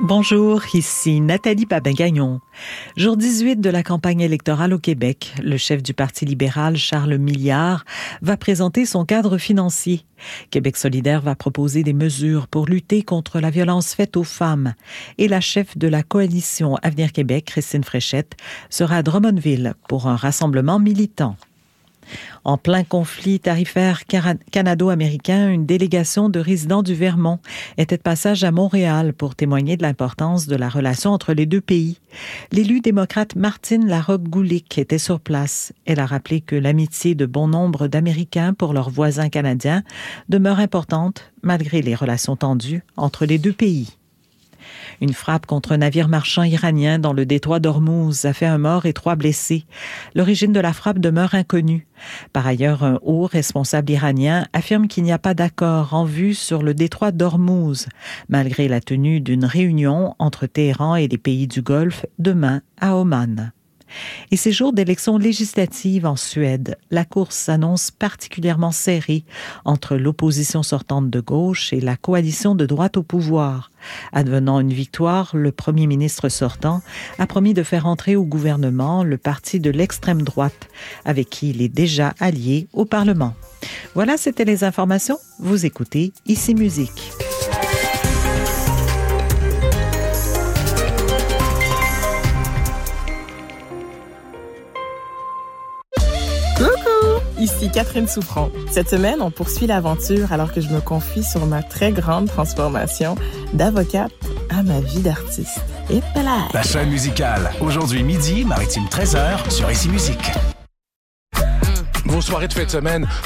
Bonjour, ici Nathalie Babin-Gagnon. Jour 18 de la campagne électorale au Québec, le chef du Parti libéral, Charles Milliard, va présenter son cadre financier. Québec solidaire va proposer des mesures pour lutter contre la violence faite aux femmes. Et la chef de la coalition Avenir Québec, Christine Fréchette, sera à Drummondville pour un rassemblement militant. En plein conflit tarifaire canado-américain, une délégation de résidents du Vermont était de passage à Montréal pour témoigner de l'importance de la relation entre les deux pays. L'élu démocrate Martine Larocque-Goulic était sur place. Elle a rappelé que l'amitié de bon nombre d'Américains pour leurs voisins canadiens demeure importante malgré les relations tendues entre les deux pays. Une frappe contre un navire marchand iranien dans le détroit d'Ormuz a fait un mort et 3 blessés. L'origine de la frappe demeure inconnue. Par ailleurs, un haut responsable iranien affirme qu'il n'y a pas d'accord en vue sur le détroit d'Ormuz, malgré la tenue d'une réunion entre Téhéran et les pays du Golfe demain à Oman. Et ces jours d'élections législatives en Suède, la course s'annonce particulièrement serrée entre l'opposition sortante de gauche et la coalition de droite au pouvoir. Advenant une victoire, le premier ministre sortant a promis de faire entrer au gouvernement le parti de l'extrême droite, avec qui il est déjà allié au Parlement. Voilà, c'était les informations. Vous écoutez Ici Musique. Coucou! Ici Catherine Souffrant. Cette semaine, on poursuit l'aventure alors que je me confie sur ma très grande transformation d'avocate à ma vie d'artiste. Et voilà! La chaîne musicale. Aujourd'hui midi, Maritime 13h sur Ici Musique. Vos soirées de fin de semaine